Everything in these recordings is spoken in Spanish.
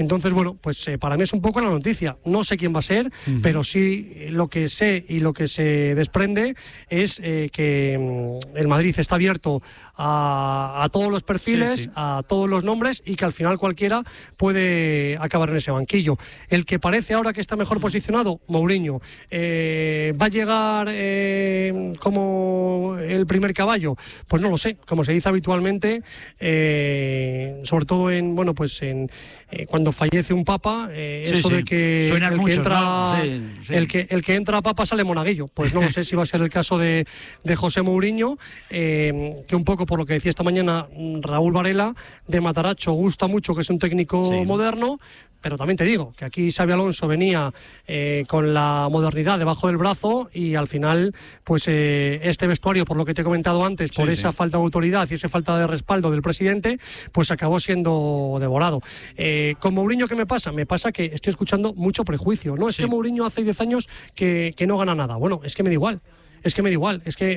Entonces, bueno, pues para mí es un poco la noticia. No sé quién va a ser, pero sí lo que sé y lo que se desprende es que el Madrid está abierto a todos los perfiles, a todos los nombres, y que al final cualquiera puede acabar en ese banquillo. El que parece ahora que está mejor posicionado, Mourinho. ¿Va a llegar como el primer caballo? Pues no lo sé. Como se dice habitualmente, sobre todo cuando fallece un papa, eso de que el que entra a papa sale monaguillo. Pues no lo sé si va a ser el caso de José Mourinho, que un poco por lo que decía esta mañana Raúl Varela, de Mataracho gusta mucho, que es un técnico moderno. Pero también te digo que aquí Xabi Alonso venía con la modernidad debajo del brazo, y al final, pues este vestuario, por lo que te he comentado antes, por esa falta de autoridad y esa falta de respaldo del presidente, pues acabó siendo devorado. Con Mourinho, ¿qué me pasa? Me pasa que estoy escuchando mucho prejuicio. No, es que Mourinho hace 10 años que no gana nada. Bueno, es que me da igual. Es que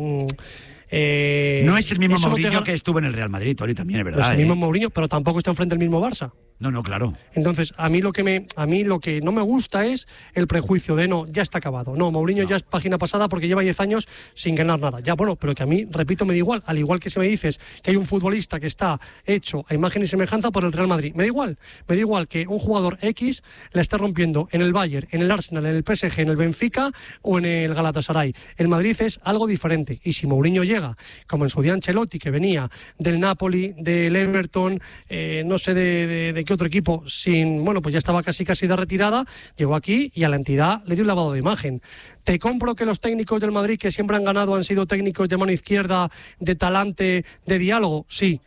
no es el mismo Mourinho que estuvo en el Real Madrid, Tori, también es verdad. No es el mismo Mourinho, pero tampoco está enfrente del mismo Barça. No, claro. Entonces, a mí lo que no me gusta es el prejuicio de no, ya está acabado. No, Mourinho ya es página pasada porque lleva 10 años sin ganar nada. Ya, bueno, pero que a mí, repito, me da igual. Al igual que si me dices que hay un futbolista que está hecho a imagen y semejanza por el Real Madrid, me da igual. Me da igual que un jugador X la esté rompiendo en el Bayern, en el Arsenal, en el PSG, en el Benfica o en el Galatasaray. El Madrid es algo diferente. Y si Mourinho llega, como en su día Ancelotti, que venía del Napoli, del Everton, no sé de qué otro equipo, pues ya estaba casi de retirada, llegó aquí y a la entidad le dio un lavado de imagen. Te compro que los técnicos del Madrid que siempre han ganado han sido técnicos de mano izquierda, de talante, de diálogo, sí.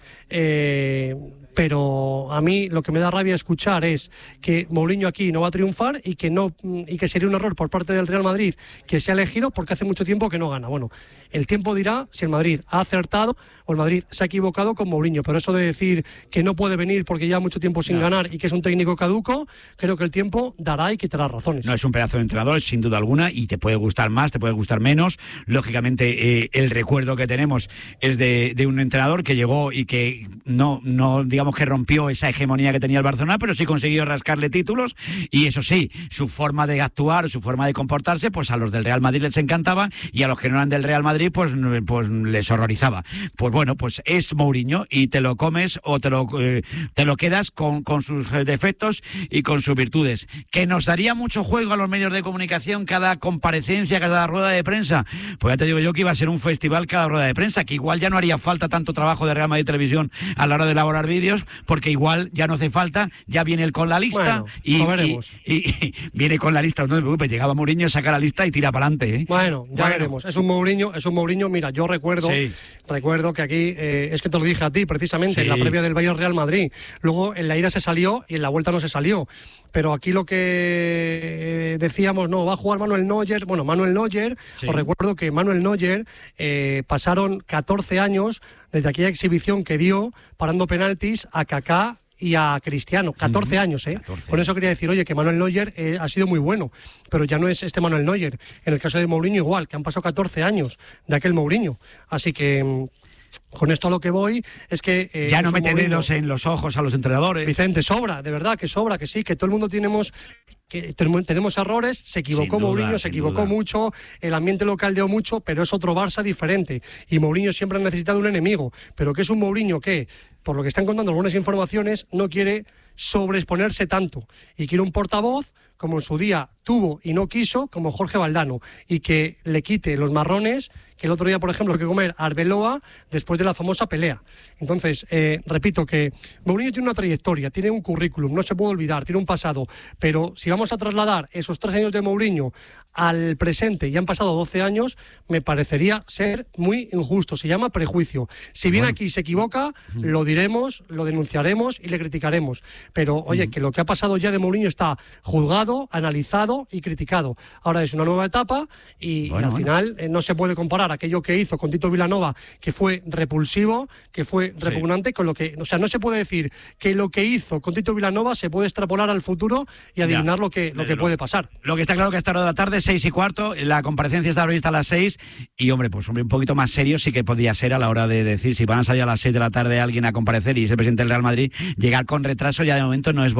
Pero a mí lo que me da rabia escuchar es que Mourinho aquí no va a triunfar y que sería un error por parte del Real Madrid que se ha elegido porque hace mucho tiempo que no gana. Bueno, el tiempo dirá si el Madrid ha acertado o el Madrid se ha equivocado con Mourinho, pero eso de decir que no puede venir porque lleva mucho tiempo sin ganar y que es un técnico caduco, creo que el tiempo dará y quitará razones. No, es un pedazo de entrenador, sin duda alguna, y te puede gustar más, te puede gustar menos. Lógicamente, el recuerdo que tenemos es de un entrenador que llegó y que no digamos que rompió esa hegemonía que tenía el Barcelona, pero sí consiguió rascarle títulos, y eso sí, su forma de actuar, su forma de comportarse, pues a los del Real Madrid les encantaba, y a los que no eran del Real Madrid, pues les horrorizaba. Pues bueno, pues es Mourinho, y te lo comes o te lo quedas con sus defectos y con sus virtudes. Que nos daría mucho juego a los medios de comunicación cada comparecencia, cada rueda de prensa. Pues ya te digo yo que iba a ser un festival cada rueda de prensa, que igual ya no haría falta tanto trabajo de Real Madrid Televisión a la hora de elaborar vídeos, porque igual ya no hace falta, ya viene él con la lista, bueno, y viene con la lista, no te preocupes, llegaba Mourinho, saca la lista y tira para adelante. Bueno, veremos. Es un Mourinho, mira, yo recuerdo que aquí, es que te lo dije a ti precisamente, en la previa del Bayern Real Madrid, luego en la ida se salió y en la vuelta no se salió, pero aquí lo que decíamos, no, va a jugar Manuel Neuer, os recuerdo que Manuel Neuer pasaron 14 años desde aquella exhibición que dio parando penaltis a Kaká y a Cristiano, 14 años, 14. Con eso quería decir, oye, que Manuel Neuer ha sido muy bueno, pero ya no es este Manuel Neuer. En el caso de Mourinho igual, que han pasado 14 años de aquel Mourinho. Así que con esto a lo que voy es que ya no mete dedos en los ojos a los entrenadores. Vicente, sobra, de verdad que sobra, que sí, que todo el mundo tenemos errores, se equivocó Mourinho, se equivocó mucho, el ambiente local dio mucho, pero es otro Barça diferente, y Mourinho siempre ha necesitado un enemigo, pero que es un Mourinho que, por lo que están contando algunas informaciones, no quiere sobreexponerse tanto, y quiere un portavoz, como en su día tuvo y no quiso, como Jorge Valdano, y que le quite los marrones que el otro día, por ejemplo, que comer Arbeloa después de la famosa pelea. Entonces, repito que Mourinho tiene una trayectoria, tiene un currículum, no se puede olvidar, tiene un pasado, pero si vamos a trasladar esos 3 años de Mourinho al presente y han pasado 12 años, me parecería ser muy injusto. Se llama prejuicio. Si viene aquí y se equivoca, lo diremos, lo denunciaremos y le criticaremos. Pero, oye, que lo que ha pasado ya de Mourinho está juzgado, analizado y criticado. Ahora es una nueva etapa y al final no se puede comparar aquello que hizo con Tito Vilanova, que fue repulsivo, que fue repugnante, con lo que, o sea, no se puede decir que lo que hizo con Tito Vilanova se puede extrapolar al futuro y adivinar lo que puede pasar. Lo que está claro que a esta hora de la tarde, 6:15, la comparecencia está prevista a las 6, y hombre, pues un poquito más serio sí que podía ser a la hora de decir si van a salir a las 6 de la tarde alguien a comparecer y ser presidente del Real Madrid, llegar con retraso ya de momento no es